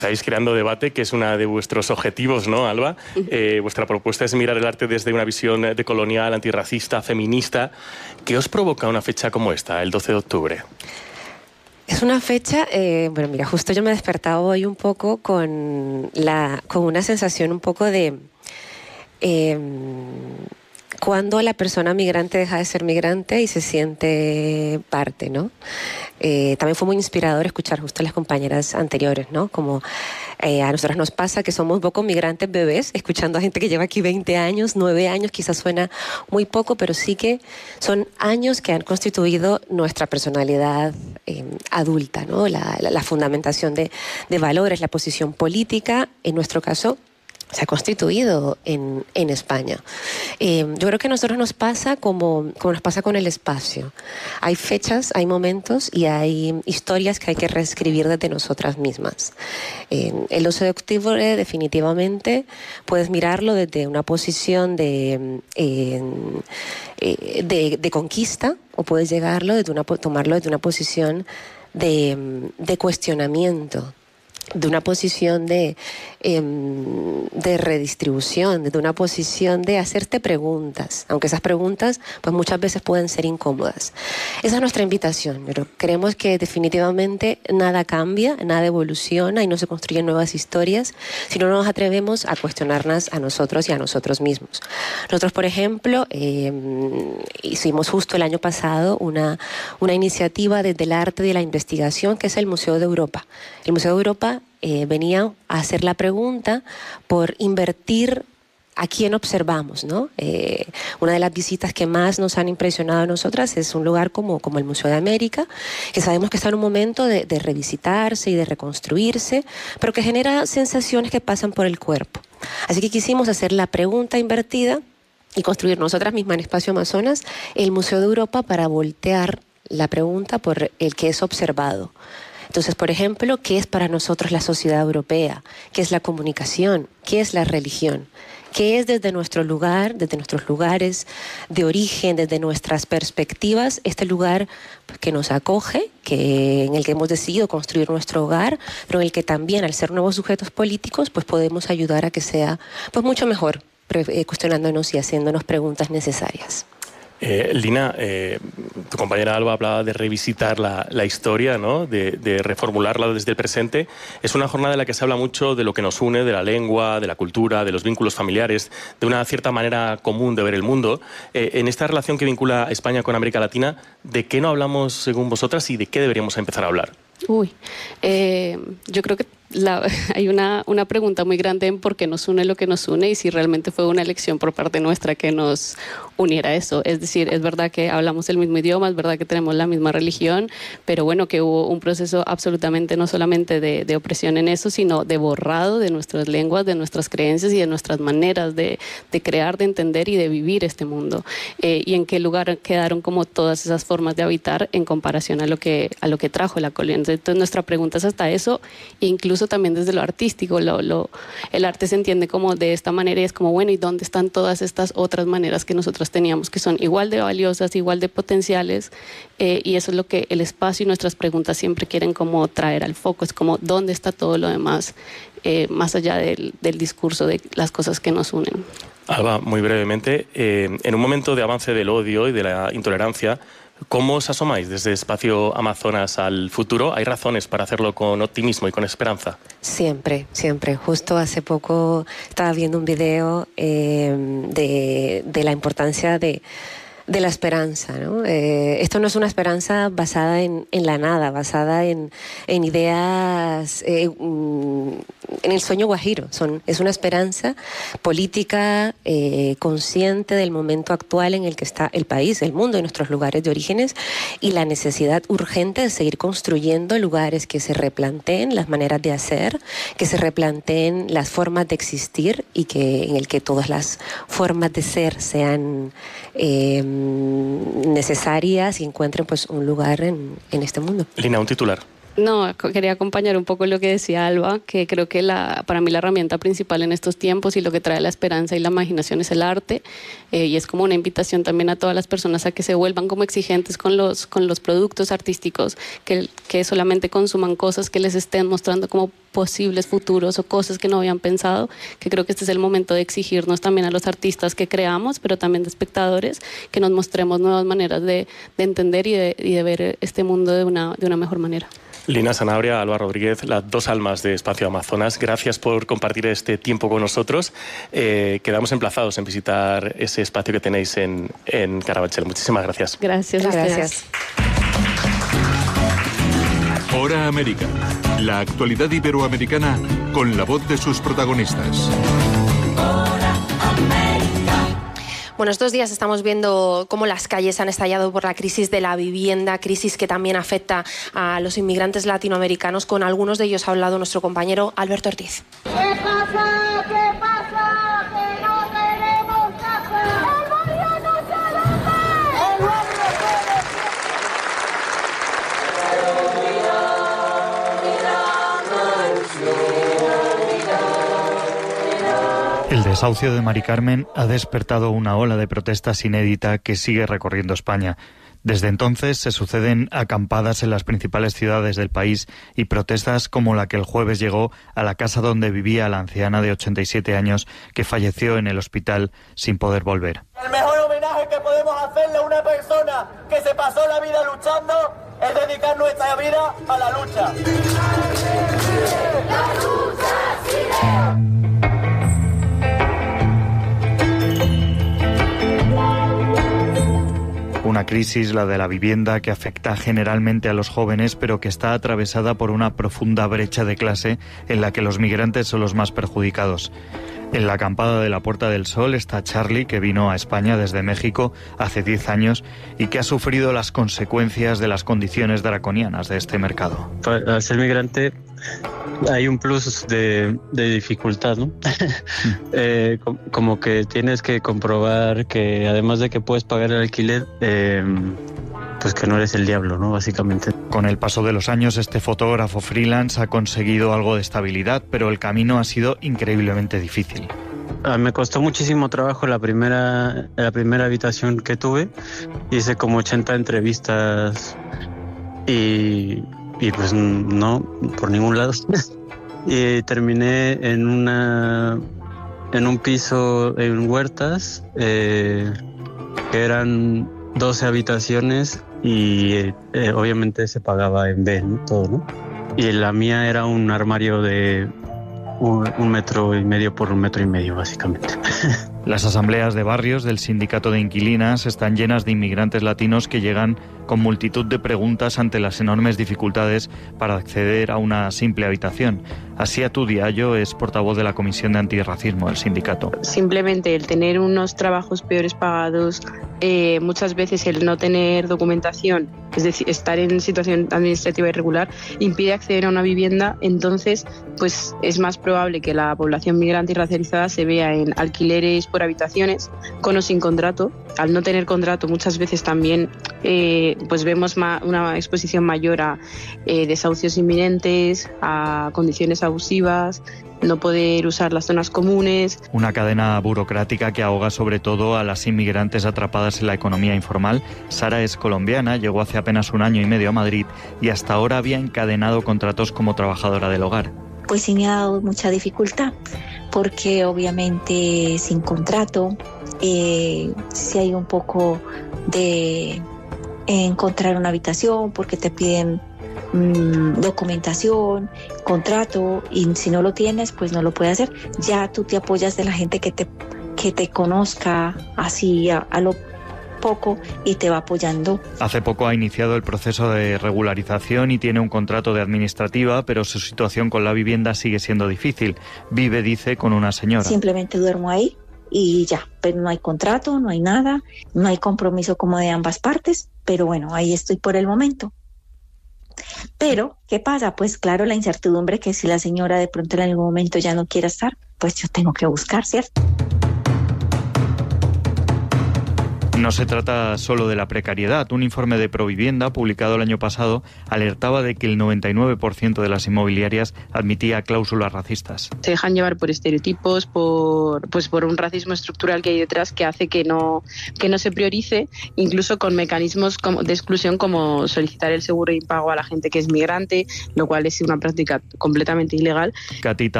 Estáis creando debate, que es uno de vuestros objetivos, ¿no, Alba? Vuestra propuesta es mirar el arte desde una visión decolonial, antirracista, feminista. ¿Qué os provoca una fecha como esta, el 12 de octubre? Es una fecha, bueno, mira, justo yo me he despertado hoy un poco con una sensación un poco de cuando la persona migrante deja de ser migrante y se siente parte, ¿no? También fue muy inspirador escuchar justo a las compañeras anteriores, ¿no? Como a nosotras nos pasa que somos un poco migrantes bebés, escuchando a gente que lleva aquí 20 años, 9 años, quizás suena muy poco, pero sí que son años que han constituido nuestra personalidad adulta, ¿no? La fundamentación de valores, la posición política, en nuestro caso, se ha constituido en España. Yo creo que a nosotros nos pasa como nos pasa con el espacio. Hay fechas, hay momentos y hay historias que hay que reescribir desde nosotras mismas. El 12 de octubre definitivamente puedes mirarlo desde una posición de conquista, o puedes tomarlo desde una posición de cuestionamiento, de una posición de redistribución, de una posición de hacerte preguntas, aunque esas preguntas pues muchas veces pueden ser incómodas. Esa es nuestra invitación, pero creemos que definitivamente nada cambia, nada evoluciona y no se construyen nuevas historias si no nos atrevemos a cuestionarnos a nosotros y a nosotros mismos. Nosotros, por ejemplo, hicimos justo el año pasado una iniciativa desde el arte de la investigación, que es el Museo de Europa. El Museo de Europa venía a hacer la pregunta por invertir a quién observamos, ¿no? Una de las visitas que más nos han impresionado a nosotras es un lugar como el Museo de América, que sabemos que está en un momento de revisitarse y de reconstruirse, pero que genera sensaciones que pasan por el cuerpo. Así que quisimos hacer la pregunta invertida y construir nosotras mismas en Espacio Amazonas el Museo de Europa para voltear la pregunta por el que es observado. Entonces, por ejemplo, ¿qué es para nosotros la sociedad europea? ¿Qué es la comunicación? ¿Qué es la religión? ¿Qué es desde nuestro lugar, desde nuestros lugares de origen, desde nuestras perspectivas, este lugar que nos acoge, en el que hemos decidido construir nuestro hogar, pero en el que también, al ser nuevos sujetos políticos, pues podemos ayudar a que sea pues mucho mejor, cuestionándonos y haciéndonos preguntas necesarias? Lina, tu compañera Alba hablaba de revisitar la historia, ¿no? de reformularla desde el presente. Es una jornada en la que se habla mucho de lo que nos une, de la lengua, de la cultura, de los vínculos familiares, de una cierta manera común de ver el mundo. En esta relación que vincula a España con América Latina, ¿de qué no hablamos según vosotras y de qué deberíamos empezar a hablar? Yo creo que hay una pregunta muy grande en por qué nos une lo que nos une y si realmente fue una elección por parte nuestra que nos uniera eso. Es decir, es verdad que hablamos el mismo idioma, es verdad que tenemos la misma religión, pero bueno, que hubo un proceso absolutamente no solamente de opresión en eso, sino de borrado de nuestras lenguas, de nuestras creencias y de nuestras maneras de crear, de entender y de vivir este mundo. Y en qué lugar quedaron como todas esas formas de habitar en comparación a lo que trajo la colonia. Entonces nuestra pregunta es hasta eso, incluso también desde lo artístico. El arte se entiende como de esta manera y es como, bueno, ¿y dónde están todas estas otras maneras que nosotros teníamos, que son igual de valiosas, igual de potenciales? Y eso es lo que el espacio y nuestras preguntas siempre quieren como traer al foco, es como, ¿dónde está todo lo demás, más allá del discurso de las cosas que nos unen? Alba, muy brevemente, en un momento de avance del odio y de la intolerancia, ¿cómo os asomáis desde Espacio Amazonas al futuro? ¿Hay razones para hacerlo con optimismo y con esperanza? Siempre, siempre. Justo hace poco estaba viendo un video de la importancia de la esperanza, ¿no? Esto no es una esperanza basada en la nada, basada en ideas, en el sueño guajiro. Es una esperanza política, consciente del momento actual en el que está el país, el mundo y nuestros lugares de orígenes, y la necesidad urgente de seguir construyendo lugares que se replanteen las maneras de hacer, que se replanteen las formas de existir y en el que todas las formas de ser sean necesarias y encuentren pues un lugar en este mundo. Lina, un titular. No, quería acompañar un poco lo que decía Alba, que creo que para mí la herramienta principal en estos tiempos y lo que trae la esperanza y la imaginación es el arte, y es como una invitación también a todas las personas a que se vuelvan como exigentes con los productos artísticos, que solamente consuman cosas que les estén mostrando como posibles futuros o cosas que no habían pensado, que creo que este es el momento de exigirnos también a los artistas que creamos, pero también de espectadores, que nos mostremos nuevas maneras de entender y de ver este mundo de una mejor manera. Lina Sanabria, Alba Rodríguez, las dos almas de Espacio Amazonas, gracias por compartir este tiempo con nosotros. Quedamos emplazados en visitar ese espacio que tenéis en Carabanchel. Muchísimas gracias. Gracias. Gracias. Hora América. La actualidad iberoamericana con la voz de sus protagonistas. Bueno, estos días estamos viendo cómo las calles han estallado por la crisis de la vivienda, crisis que también afecta a los inmigrantes latinoamericanos. Con algunos de ellos ha hablado nuestro compañero Alberto Ortiz. ¿Qué pasa? ¿Qué pasa? ¡Que no tenemos casa! ¡El barrio no se vende! ¡El barrio El desahucio de Mari Carmen ha despertado una ola de protestas inédita que sigue recorriendo España. Desde entonces se suceden acampadas en las principales ciudades del país y protestas como la que el jueves llegó a la casa donde vivía la anciana de 87 años que falleció en el hospital sin poder volver. El mejor homenaje que podemos hacerle a una persona que se pasó la vida luchando es dedicar nuestra vida a la lucha. La lucha sigue. Una crisis, la de la vivienda, que afecta generalmente a los jóvenes, pero que está atravesada por una profunda brecha de clase en la que los migrantes son los más perjudicados. En la acampada de la Puerta del Sol está Charlie, que vino a España desde México hace 10 años y que ha sufrido las consecuencias de las condiciones draconianas de este mercado. Al ser migrante hay un plus de dificultad, ¿no? Como que tienes que comprobar que además de que puedes pagar el alquiler, pues que no eres el diablo, ¿no? Básicamente. Con el paso de los años, este fotógrafo freelance ha conseguido algo de estabilidad, pero el camino ha sido increíblemente difícil. Me costó muchísimo trabajo la primera habitación que tuve. Hice como 80 entrevistas y pues no, por ningún lado. Y terminé en un piso en Huertas, que eran 12 habitaciones y obviamente se pagaba en B, ¿no? Todo, ¿no? Y la mía era un armario de 1,5 metros por 1,5 metros, básicamente. Las asambleas de barrios del sindicato de inquilinas están llenas de inmigrantes latinos que llegan con multitud de preguntas ante las enormes dificultades para acceder a una simple habitación. Asia Diallo es portavoz de la Comisión de Antirracismo del sindicato. Simplemente el tener unos trabajos peores pagados, muchas veces el no tener documentación, es decir, estar en situación administrativa irregular, impide acceder a una vivienda. Entonces, pues es más probable que la población migrante y racializada se vea en alquileres por habitaciones, con o sin contrato. Al no tener contrato, muchas veces también pues vemos una exposición mayor a desahucios inminentes, a condiciones abusivas, no poder usar las zonas comunes. Una cadena burocrática que ahoga sobre todo a las inmigrantes atrapadas en la economía informal. Sara es colombiana, llegó hace apenas 1 año y medio a Madrid y hasta ahora había encadenado contratos como trabajadora del hogar. Pues sí me ha dado mucha dificultad, porque obviamente sin contrato, sí hay un poco de encontrar una habitación, porque te piden documentación, contrato, y si no lo tienes, pues no lo puedes hacer. Ya tú te apoyas de la gente que te conozca así a lo poco y te va apoyando. Hace poco ha iniciado el proceso de regularización y tiene un contrato de administrativa, pero su situación con la vivienda sigue siendo difícil. Vive, dice, con una señora. Simplemente duermo ahí y ya, pero no hay contrato, no hay nada, no hay compromiso como de ambas partes, pero bueno, ahí estoy por el momento. Pero, ¿qué pasa? Pues claro, la incertidumbre que si la señora de pronto en algún momento ya no quiere estar, pues yo tengo que buscar, ¿cierto? No se trata solo de la precariedad. Un informe de Provivienda, publicado el año pasado, alertaba de que el 99% de las inmobiliarias admitía cláusulas racistas. Se dejan llevar por estereotipos, por un racismo estructural que hay detrás que hace que no se priorice, incluso con mecanismos de exclusión como solicitar el seguro de impago a la gente que es migrante, lo cual es una práctica completamente ilegal. Catita